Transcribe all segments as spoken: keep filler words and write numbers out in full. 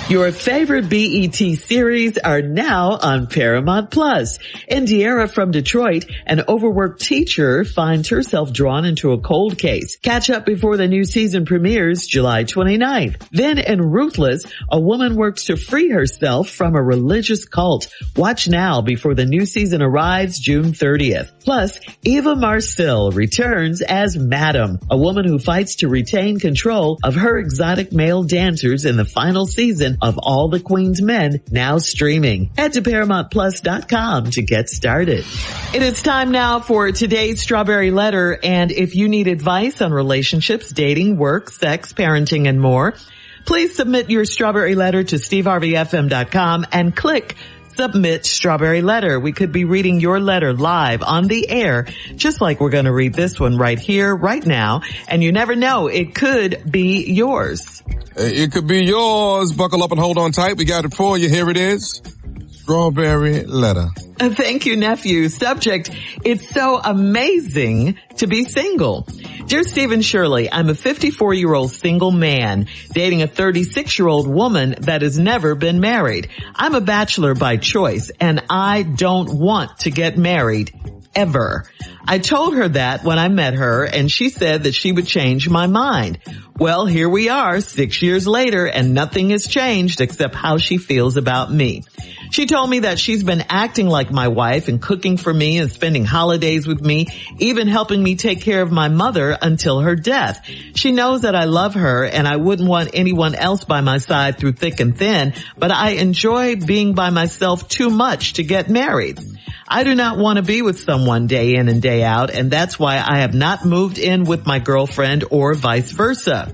Your favorite B E T series are now on Paramount Plus. Indiera from Detroit, an overworked teacher, finds herself drawn into a cold case. Catch up before the new season premieres July twenty-ninth. Then in Ruthless, a woman works to free herself from a religious cult. Watch now before the new season arrives June thirtieth. Plus, Eva Marcille returns as Madam, a woman who fights to retain control of her exotic male dancers in the final season of All the Queen's Men, now streaming. Head to Paramount Plus dot com to get started. It is time now for today's Strawberry Letter, and if you need advice on relationships, dating, work, sex, parenting, and more, please submit your Strawberry Letter to steve harvey f m dot com and click Submit Strawberry Letter. We could be reading your letter live on the air, just like we're going to read this one right here, right now. And you never know, it could be yours. It could be yours. Buckle up and hold on tight. We got it for you. Here it is. Strawberry Letter. Uh, thank you, nephew. Subject, it's so amazing to be single. Dear Steve and Shirley, I'm a fifty-four-year-old single man dating a thirty-six-year-old woman that has never been married. I'm a bachelor by choice, and I don't want to get married ever. I told her that when I met her, and she said that she would change my mind. Well, here we are six years later, and nothing has changed except how she feels about me. She told me that she's been acting like my wife and cooking for me and spending holidays with me, even helping me take care of my mother until her death. She knows that I love her and I wouldn't want anyone else by my side through thick and thin, but I enjoy being by myself too much to get married. I do not want to be with someone day in and day out, and that's why I have not moved in with my girlfriend or vice versa.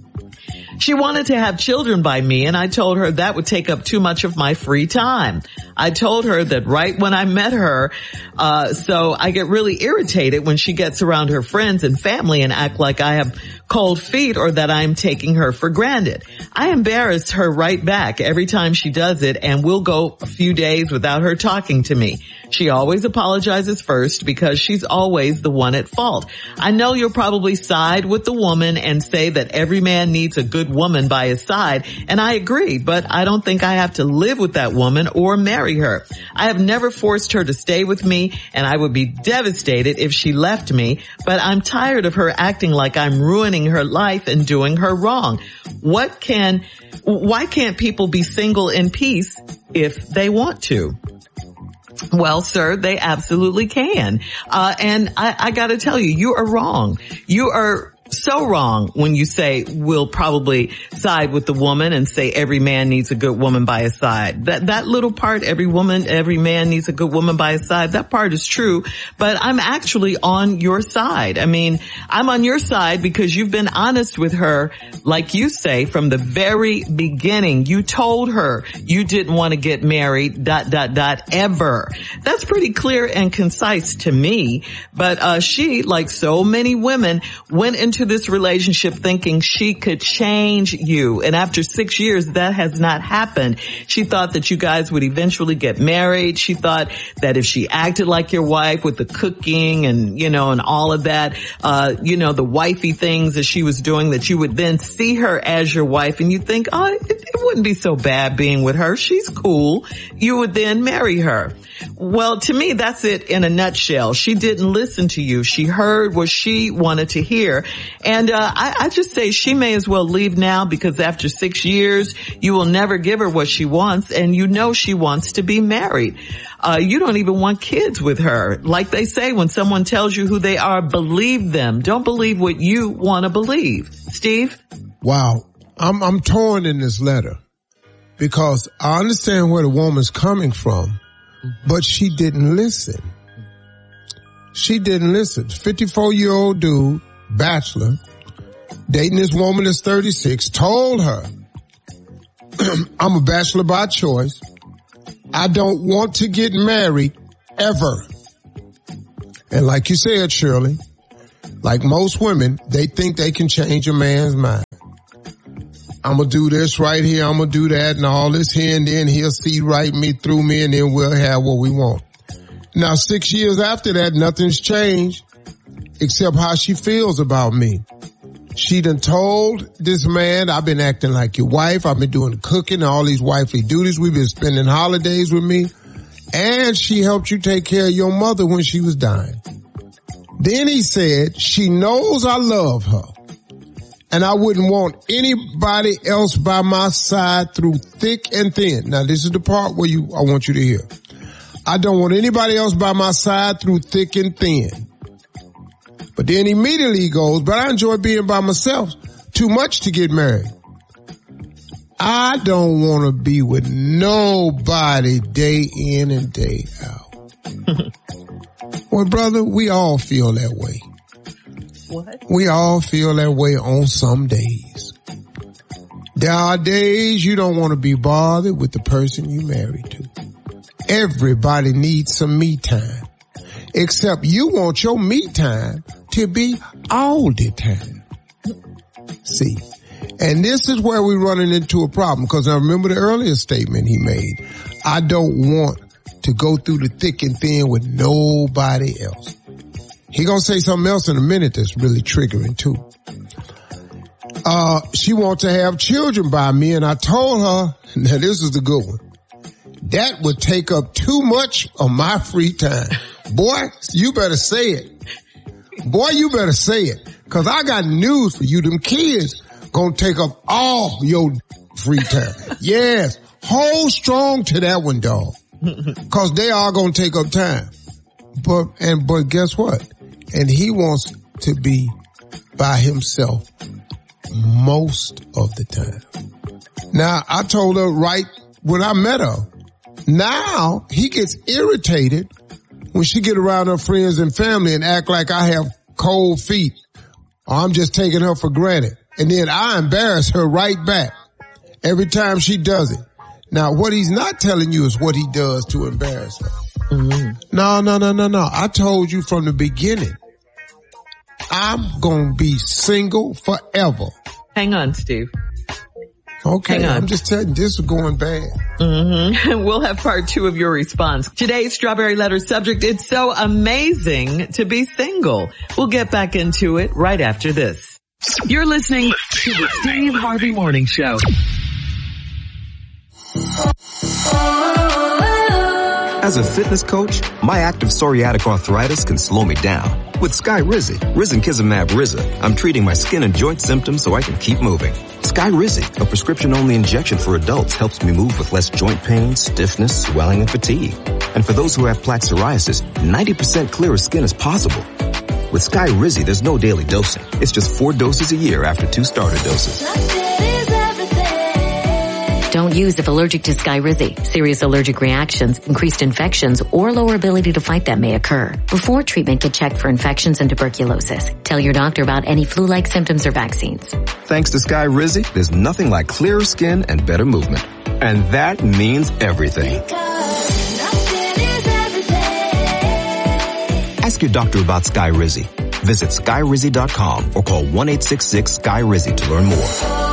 She wanted to have children by me, and I told her that would take up too much of my free time. I told her that right when I met her, uh, so I get really irritated when she gets around her friends and family and act like I have cold feet or that I'm taking her for granted. I embarrass her right back every time she does it, and we'll go a few days without her talking to me. She always apologizes first because she's always the one at fault. I know you'll probably side with the woman and say that every man needs a good woman by his side, and I agree, but I don't think I have to live with that woman or marry her. I have never forced her to stay with me, and I would be devastated if she left me, but I'm tired of her acting like I'm ruining her life and doing her wrong. What can, why can't people be single in peace if they want to? Well, sir, they absolutely can. Uh, and I, I gotta tell you, you are wrong. You are so wrong when you say we'll probably side with the woman and say every man needs a good woman by his side. That, that little part, every woman, every man needs a good woman by his side, that part is true, but I'm actually on your side. I mean, I'm on your side because you've been honest with her, like you say, from the very beginning. You told her you didn't want to get married, dot, dot, dot, ever. That's pretty clear and concise to me, but, uh, she, like so many women, went into this relationship thinking she could change you. And after six years, that has not happened. She thought that you guys would eventually get married. She thought that if she acted like your wife with the cooking and, you know, and all of that, uh, you know, the wifey things that she was doing, that you would then see her as your wife and you think, oh, it, it wouldn't be so bad being with her. She's cool. You would then marry her. Well, to me, that's it in a nutshell. She didn't listen to you. She heard what she wanted to hear. And uh, I, I just say she may as well leave now, because after six years, you will never give her what she wants, and you know she wants to be married. Uh, you don't even want kids with her. Like they say, when someone tells you who they are, believe them. Don't believe what you want to believe. Steve? Wow. I'm, I'm torn in this letter because I understand where the woman's coming from, but she didn't listen. She didn't listen. fifty-four-year-old dude, bachelor, dating this woman that's thirty-six, told her, I'm a bachelor by choice. I don't want to get married ever. And like you said, Shirley, like most women, they think they can change a man's mind. I'm going to do this right here, I'm going to do that, and all this here, and then he'll see right me through me, and then we'll have what we want. Now, six years after that, nothing's changed except how she feels about me. She done told this man, I've been acting like your wife. I've been doing the cooking and all these wifely duties. We've been spending holidays with me. And she helped you take care of your mother when she was dying. Then he said, she knows I love her. And I wouldn't want anybody else by my side through thick and thin. Now, this is the part where you, I want you to hear. I don't want anybody else by my side through thick and thin. But then immediately he goes, but I enjoy being by myself too much to get married. I don't want to be with nobody day in and day out. Well, brother, we all feel that way. What? We all feel that way on some days. There are days you don't want to be bothered with the person you married to. Everybody needs some me time. Except you want your me time to be all the time. See, and this is where we're running into a problem, because I remember the earlier statement he made. I don't want to go through the thick and thin with nobody else. He gonna say something else in a minute that's really triggering too. Uh, she wants to have children by me, and I told her, now this is the good one, that would take up too much of my free time. Boy, you better say it. Boy, you better say it. Cause I got news for you. Them kids gonna take up all your free time. Yes. Hold strong to that one, dog. Cause they are gonna take up time. But, and, but guess what? And he wants to be by himself most of the time. Now, I told her right when I met her, now he gets irritated when she get around her friends and family and act like I have cold feet or I'm just taking her for granted. And then I embarrass her right back every time she does it. Now, what he's not telling you is what he does to embarrass her. Mm-hmm. No, no, no, no, no. I told you from the beginning, I'm going to be single forever. Hang on, Steve. Okay, Hang on. I'm just telling you, this is going bad. Mm-hmm. We'll have part two of your response. Today's Strawberry Letter subject, it's so amazing to be single. We'll get back into it right after this. You're listening to the Steve Harvey Morning Show. As a fitness coach, my active psoriatic arthritis can slow me down. With Skyrizi, Risankizumab Riza, I'm treating my skin and joint symptoms so I can keep moving. Skyrizi, a prescription-only injection for adults, helps me move with less joint pain, stiffness, swelling, and fatigue. And for those who have plaque psoriasis, ninety percent clearer skin is possible. With Skyrizi, there's no daily dosing. It's just four doses a year after two starter doses. Don't use if allergic to Skyrizi. Serious allergic reactions, increased infections, or lower ability to fight them may occur. Before treatment, get checked for infections and tuberculosis. Tell your doctor about any flu-like symptoms or vaccines. Thanks to Skyrizi, there's nothing like clearer skin and better movement. And that means everything. Ask your doctor about Skyrizi. Visit Skyrizi dot com or call one eight six six Sky Rizi to learn more.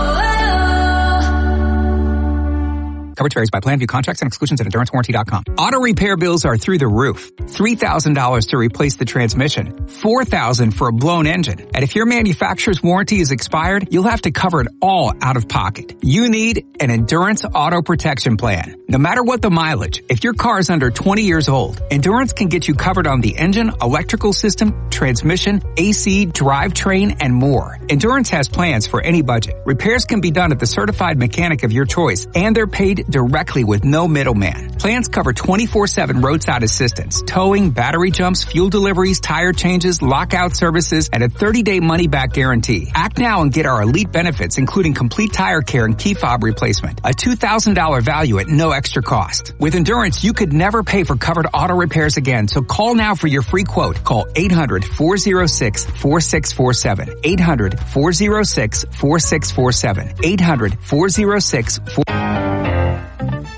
Coverage varies by plan. View contracts and exclusions at endurance warranty dot com. Auto repair bills are through the roof. three thousand dollars to replace the transmission. four thousand dollars for a blown engine. And if your manufacturer's warranty is expired, you'll have to cover it all out of pocket. You need an Endurance Auto Protection Plan. No matter what the mileage, if your car is under twenty years old, Endurance can get you covered on the engine, electrical system, transmission, A C, drivetrain, and more. Endurance has plans for any budget. Repairs can be done at the certified mechanic of your choice, and they're paid directly with no middleman. Plans cover twenty-four seven roadside assistance, towing, battery jumps, fuel deliveries, tire changes, lockout services, and a thirty day money-back guarantee. Act now and get our elite benefits, including complete tire care and key fob replacement. A two thousand dollars value at no extra cost. With Endurance, you could never pay for covered auto repairs again, so call now for your free quote. Call eight hundred, four oh six, four six four seven. eight hundred, four oh six, four six four seven. eight hundred, four oh six, four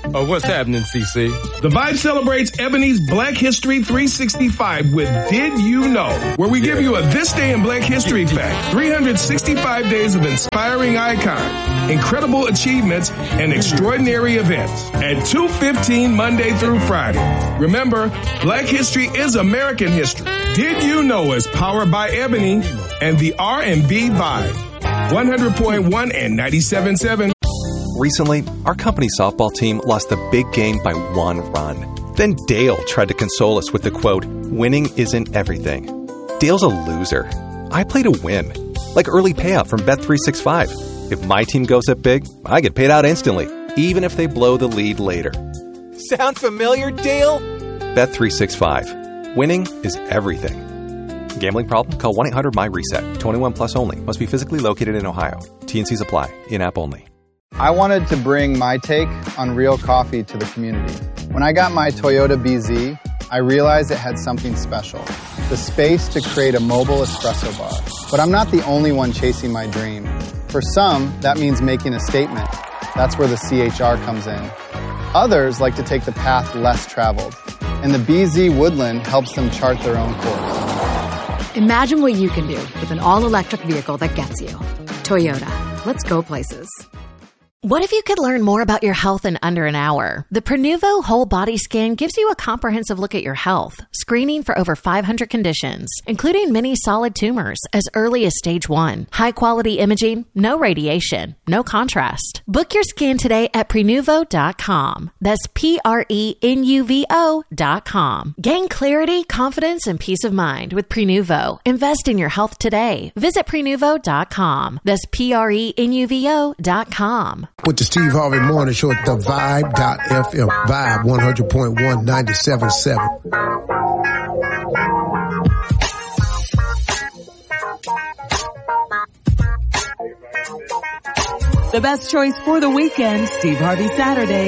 Oh, what's happening, C C? The Vibe celebrates Ebony's Black History three sixty-five with Did You Know? Where we give you a This Day in Black History fact. three hundred sixty-five days of inspiring icons, incredible achievements, and extraordinary events. At two fifteen Monday through Friday. Remember, Black History is American history. Did You Know is powered by Ebony and the R and B Vibe. one hundred point one and ninety-seven point seven. Recently, our company softball team lost the big game by one run. Then Dale tried to console us with the quote, "Winning isn't everything." Dale's a loser. I play to win. Like early payout from Bet three sixty-five. If my team goes up big, I get paid out instantly, even if they blow the lead later. Sound familiar, Dale? Bet three sixty-five. Winning is everything. Gambling problem? Call one eight hundred my reset. twenty-one plus only. Must be physically located in Ohio. T and Cs apply. In-app only. I wanted to bring my take on real coffee to the community. When I got my Toyota B Z, I realized it had something special. The space to create a mobile espresso bar. But I'm not the only one chasing my dream. For some, that means making a statement. That's where the C H R comes in. Others like to take the path less traveled. And the B Z Woodland helps them chart their own course. Imagine what you can do with an all-electric vehicle that gets you. Toyota. Let's go places. What if you could learn more about your health in under an hour? The Prenuvo Whole Body Scan gives you a comprehensive look at your health, screening for over five hundred conditions, including many solid tumors as early as stage one. High-quality imaging, no radiation, no contrast. Book your scan today at Prenuvo dot com. That's P R E N U V O dot com. Gain clarity, confidence, and peace of mind with Prenuvo. Invest in your health today. Visit Prenuvo dot com. That's P R E N U V O dot com. With the Steve Harvey Morning Show at the Vibe dot F M. Vibe one hundred point one, ninety-seven point seven. The best choice for the weekend, Steve Harvey Saturday.